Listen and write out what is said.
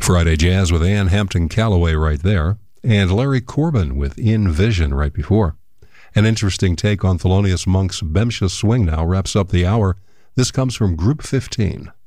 Friday Jazz with Ann Hampton Callaway right there, and Larry Corbin with In Vision right before. An interesting take on Thelonious Monk's Bemsha Swing now wraps up the hour. This comes from Group 15.